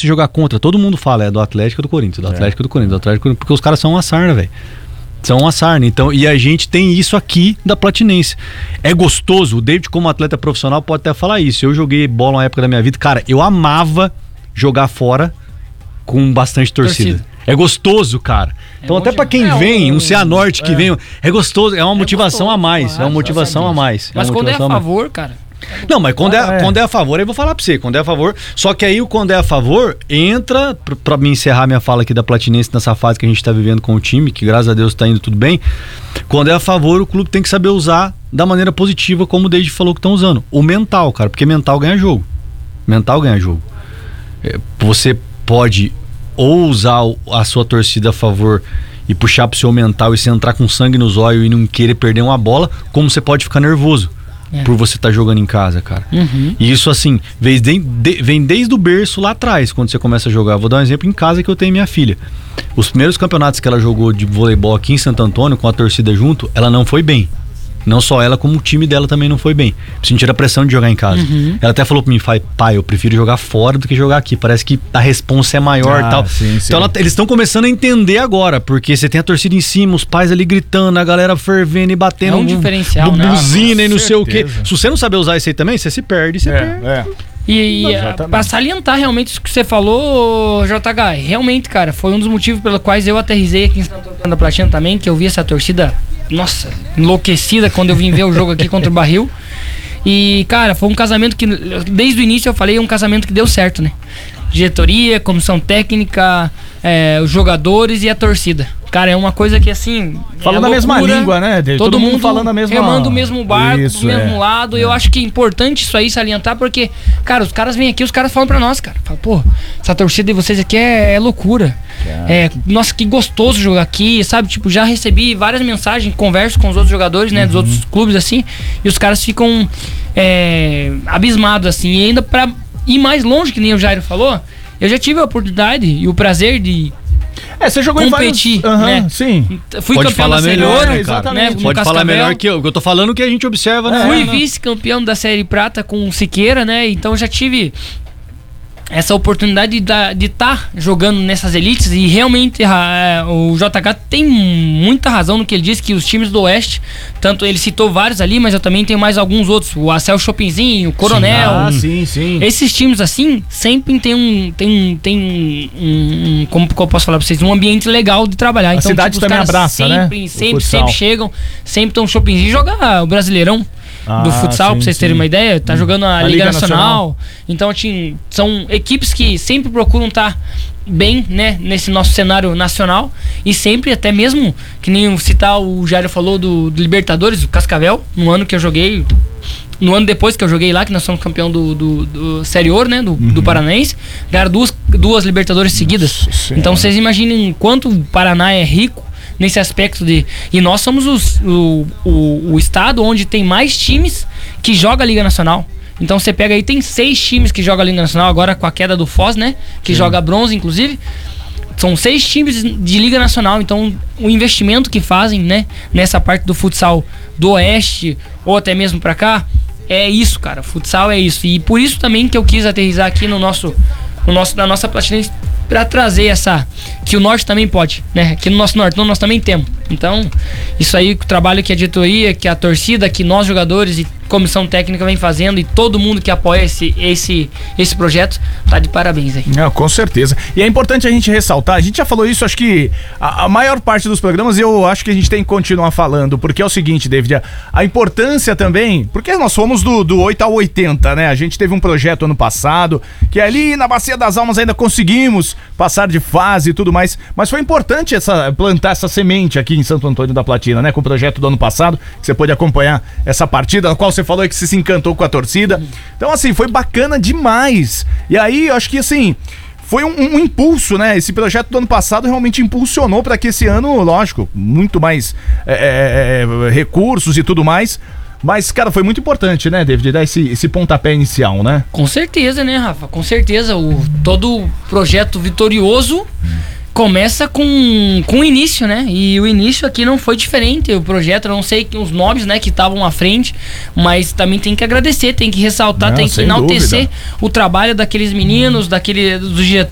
difícil jogar contra. Todo mundo fala, é do Atlético e do Corinthians, do Atlético e do Corinthians, do Atlético, porque os caras são uma sarna, velho. São uma sarna. Então, e a gente tem isso aqui da Platinense. É gostoso. O David, como atleta profissional, pode até falar isso. Eu joguei bola uma época da minha vida. Cara, eu amava jogar fora com bastante torcida. É gostoso, cara. Então, até pra quem vem, um Cianorte que vem, é gostoso. É uma motivação a mais. É uma motivação a mais. Mas quando é a favor, cara... Não, mas quando é a favor, eu vou falar pra você. Quando é a favor, só que aí o quando é a favor entra, pra me encerrar minha fala aqui da Platinense nessa fase que a gente tá vivendo com o time, que graças a Deus tá indo tudo bem. Quando é a favor, o clube tem que saber usar da maneira positiva, como o David falou que estão usando. O mental, cara, porque mental ganha jogo. Mental ganha jogo. Você pode ou usar a sua torcida a favor e puxar pro seu mental e você entrar com sangue nos olhos e não querer perder uma bola, como você pode ficar nervoso. Por você estar jogando em casa, cara. E isso, assim, vem desde o berço lá atrás, quando você começa a jogar. Vou dar um exemplo em casa que eu tenho minha filha. Os primeiros campeonatos que ela jogou de voleibol aqui em Santo Antônio, com a torcida junto, ela não foi bem. Não só ela, como o time dela também não foi bem. Sentiram a pressão de jogar em casa. Ela até falou pra mim, pai, eu prefiro jogar fora do que jogar aqui. Parece que a responsa é maior e tal. Sim. Então eles estão começando a entender agora, porque você tem a torcida em cima, os pais ali gritando, a galera fervendo e batendo. É um diferencial, né? Buzina e não sei o quê. Se você não saber usar isso aí também, você se perde, perde. E pra salientar realmente isso que você falou, JH, realmente, cara, foi um dos motivos pelos quais eu aterrisei aqui em Santo Antônio da Platina também, que eu vi essa torcida, nossa, enlouquecida quando eu vim ver o jogo aqui contra o Barril. E, cara, foi um casamento que, desde o início eu falei, é um casamento que deu certo, né? Diretoria, comissão técnica, os jogadores e a torcida. Cara, é uma coisa que, assim... Falando a mesma língua, né? Todo mundo falando a mesma... Remando o mesmo barco, do mesmo lado. E eu acho que é importante isso aí salientar, porque, cara, os caras vêm aqui, os caras falam pra nós, cara. Falam, pô, essa torcida de vocês aqui é loucura. Nossa, que gostoso jogar aqui, sabe? Tipo, já recebi várias mensagens, converso com os outros jogadores, né? Dos outros clubes, assim. E os caras ficam abismados, assim. E ainda pra ir mais longe, que nem o Jairo falou, eu já tive a oportunidade e o prazer de... você jogou competir, em vários... né? Sim. Fui pode campeão falar da Série melhor, Ouro, exatamente. Pode falar melhor que eu tô falando que a gente observa, né? Fui vice-campeão da Série Prata com o Siqueira, né? Então já tive essa oportunidade de estar jogando nessas elites e realmente o JH tem muita razão no que ele disse, que os times do Oeste, tanto ele citou vários ali, mas eu também tenho mais alguns outros, o Acel Chopinzinho, o Coronel. Sim. Esses times assim sempre tem um como eu posso falar pra vocês, um ambiente legal de trabalhar. A então, cidade também abraça, sempre chegam, sempre estão Chopinzinho jogar o Brasileirão do futsal, pra vocês terem uma ideia, tá jogando a Liga Nacional. Então, assim, são equipes que sempre procuram estar bem, né, nesse nosso cenário nacional e sempre, até mesmo, que nem citar o Jairo falou do Libertadores, o Cascavel, no ano que eu joguei, no ano depois que eu joguei lá, que nós somos campeão do Série Ouro, né, do Paranaense, ganharam duas Libertadores seguidas. Então, vocês imaginem quanto o Paraná é rico nesse aspecto de... E nós somos o estado onde tem mais times que joga a Liga Nacional. Então você pega aí, tem 6 times que jogam a Liga Nacional, agora com a queda do Foz, né? Que joga bronze, inclusive. São 6 times de Liga Nacional. Então o investimento que fazem, né, nessa parte do futsal do Oeste, ou até mesmo pra cá, é isso, cara. Futsal é isso. E por isso também que eu quis aterrissar aqui na nossa Platinense, pra trazer que o Norte também pode, né? Aqui no nosso Norte, nós também temos. Então, isso aí, o trabalho que a diretoria, que a torcida, que nós jogadores e comissão técnica vem fazendo e todo mundo que apoia esse projeto, tá de parabéns aí. Com certeza. E é importante a gente ressaltar, a gente já falou isso, acho que a maior parte dos programas, eu acho que a gente tem que continuar falando, porque é o seguinte, David, a importância também, porque nós fomos do 8 ao 80, né? A gente teve um projeto ano passado, que ali na Bacia das Almas ainda conseguimos passar de fase e tudo mais, mas foi importante plantar essa semente aqui em Santo Antônio da Platina, né? Com o projeto do ano passado, que você pôde acompanhar essa partida, na qual você falou que você se encantou com a torcida. Então, assim, foi bacana demais. E aí, eu acho que, assim, foi um impulso, né? Esse projeto do ano passado realmente impulsionou para que esse ano, lógico, muito mais recursos e tudo mais. Mas, cara, foi muito importante, né, David, dar esse pontapé inicial, né? Com certeza, né, Rafa? Com certeza. Todo projeto vitorioso começa com o início, né? E o início aqui não foi diferente. O projeto, eu não sei os nomes, né, que estavam à frente, mas também tem que agradecer, tem que ressaltar, tem que enaltecer o trabalho daqueles meninos, dos diretores